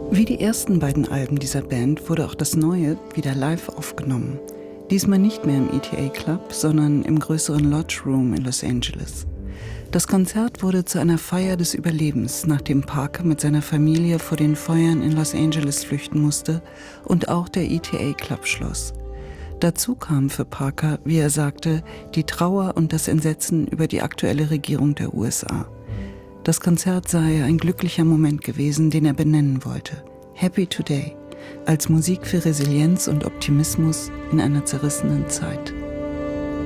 Wie die ersten beiden Alben dieser Band wurde auch das neue wieder live aufgenommen. Diesmal nicht mehr im ETA Club, sondern im größeren Lodge Room in Los Angeles. Das Konzert wurde zu einer Feier des Überlebens, nachdem Parker mit seiner Familie vor den Feuern in Los Angeles flüchten musste und auch der ETA Club schloss. Dazu kam für Parker, wie er sagte, die Trauer und das Entsetzen über die aktuelle Regierung der USA. Das Konzert sei ein glücklicher Moment gewesen, den er benennen wollte. Happy Today, als Musik für Resilienz und Optimismus in einer zerrissenen Zeit.